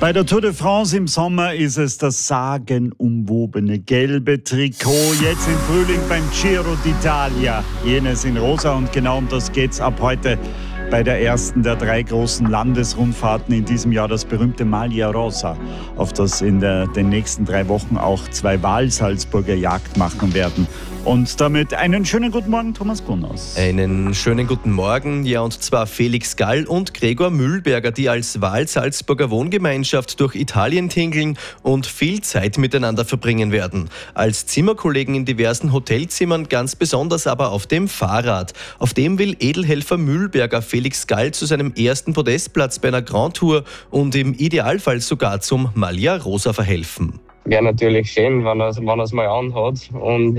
Bei der Tour de France im Sommer ist es das sagenumwobene gelbe Trikot. Jetzt im Frühling beim Giro d'Italia. Jenes in rosa, und genau um das geht's ab heute bei der ersten der 3 großen Landesrundfahrten in diesem Jahr, das berühmte Maglia Rosa, auf das in den nächsten 3 Wochen auch 2 Wahlsalzburger Jagd machen werden. Und damit einen schönen guten Morgen, Thomas Gunners. Einen schönen guten Morgen, ja, und zwar Felix Gall und Gregor Mühlberger, die als Wahlsalzburger Wohngemeinschaft durch Italien tingeln und viel Zeit miteinander verbringen werden. Als Zimmerkollegen in diversen Hotelzimmern, ganz besonders aber auf dem Fahrrad. Auf dem will Edelhelfer Mühlberger Felix Gall zu seinem ersten Podestplatz bei einer Grand Tour und im Idealfall sogar zum Maglia Rosa verhelfen. Wäre natürlich schön, wenn er es mal anhat. Und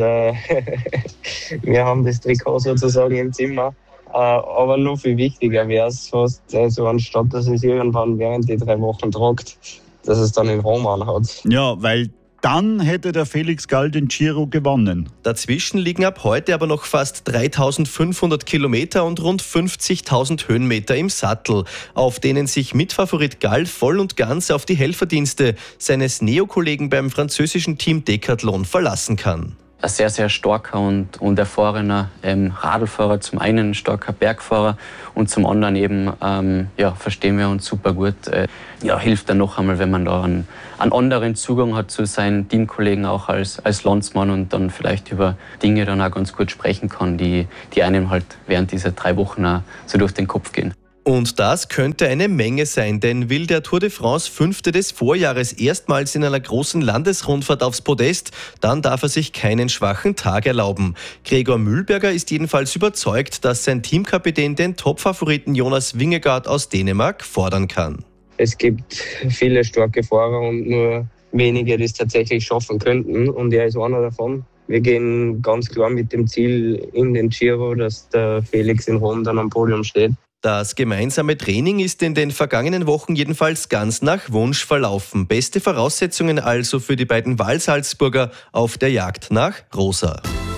wir haben das Trikot sozusagen im Zimmer. Aber noch viel wichtiger wäre es fast, also anstatt dass es irgendwann während die 3 Wochen tragt, dass es dann in Rom anhat. Ja, weil dann hätte der Felix Gall den Giro gewonnen. Dazwischen liegen ab heute aber noch fast 3.500 Kilometer und rund 50.000 Höhenmeter im Sattel, auf denen sich Mitfavorit Gall voll und ganz auf die Helferdienste seines Neokollegen beim französischen Team Decathlon verlassen kann. Ein sehr, sehr starker und erfahrener Radlfahrer, zum einen ein starker Bergfahrer und zum anderen eben, verstehen wir uns super gut. Hilft dann noch einmal, wenn man da einen anderen Zugang hat zu seinen Teamkollegen, auch als Landsmann, und dann vielleicht über Dinge dann auch ganz gut sprechen kann, die einem halt während dieser 3 Wochen auch so durch den Kopf gehen. Und das könnte eine Menge sein, denn will der Tour de France 5. des Vorjahres erstmals in einer großen Landesrundfahrt aufs Podest, dann darf er sich keinen schwachen Tag erlauben. Gregor Mühlberger ist jedenfalls überzeugt, dass sein Teamkapitän den Topfavoriten Jonas Vingegaard aus Dänemark fordern kann. Es gibt viele starke Fahrer und nur wenige, die es tatsächlich schaffen könnten. Und er ist einer davon. Wir gehen ganz klar mit dem Ziel in den Giro, dass der Felix in Rom dann am Podium steht. Das gemeinsame Training ist in den vergangenen Wochen jedenfalls ganz nach Wunsch verlaufen. Beste Voraussetzungen also für die beiden Wahlsalzburger auf der Jagd nach Rosa.